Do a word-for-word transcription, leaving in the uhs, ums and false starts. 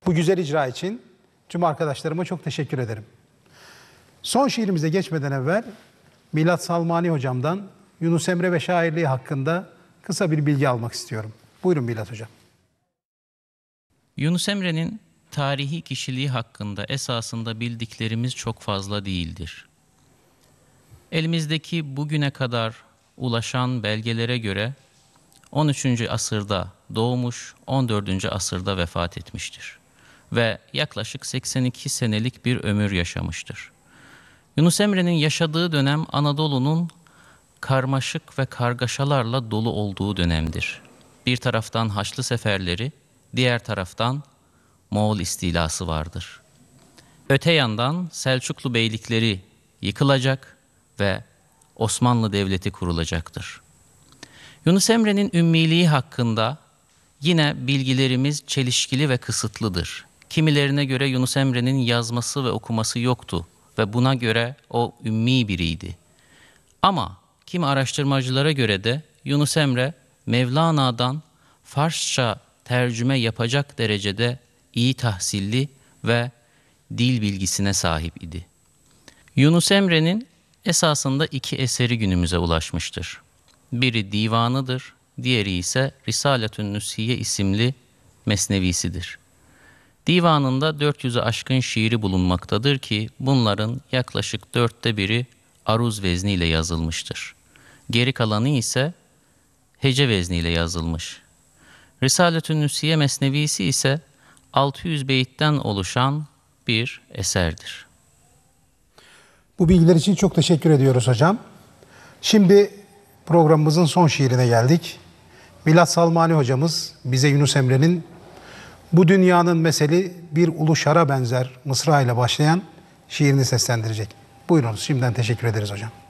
Bu güzel icra için tüm arkadaşlarıma çok teşekkür ederim. Son şiirimize geçmeden evvel Milat Salmani hocamdan Yunus Emre ve şairliği hakkında kısa bir bilgi almak istiyorum. Buyurun Milat hocam. Yunus Emre'nin tarihi kişiliği hakkında esasında bildiklerimiz çok fazla değildir. Elimizdeki bugüne kadar ulaşan belgelere göre on üçüncü asırda doğmuş, on dördüncü asırda vefat etmiştir. Ve yaklaşık seksen iki senelik bir ömür yaşamıştır. Yunus Emre'nin yaşadığı dönem Anadolu'nun karmaşık ve kargaşalarla dolu olduğu dönemdir. Bir taraftan Haçlı seferleri, diğer taraftan Moğol istilası vardır. Öte yandan Selçuklu beylikleri yıkılacak ve Osmanlı Devleti kurulacaktır. Yunus Emre'nin ümmiliği hakkında yine bilgilerimiz çelişkili ve kısıtlıdır. Kimilerine göre Yunus Emre'nin yazması ve okuması yoktu ve buna göre o ümmi biriydi. Ama kimi araştırmacılara göre de Yunus Emre Mevlana'dan Farsça tercüme yapacak derecede iyi tahsilli ve dil bilgisine sahip idi. Yunus Emre'nin esasında iki eseri günümüze ulaşmıştır. Biri divanıdır, diğeri ise Risaletün Nüsiye isimli mesnevisidir. Divanında dört yüzü aşkın şiiri bulunmaktadır ki bunların yaklaşık dörtte biri aruz vezniyle yazılmıştır. Geri kalanı ise hece vezniyle yazılmış. Risaletün Nüsiye mesnevisi ise altı yüz beyitten oluşan bir eserdir. Bu bilgiler için çok teşekkür ediyoruz hocam. Şimdi programımızın son şiirine geldik. Milat Salmani hocamız bize Yunus Emre'nin "Bu dünyanın meseli bir ulu şara benzer" mısra ile başlayan şiirini seslendirecek. Buyurunuz, şimdiden teşekkür ederiz hocam.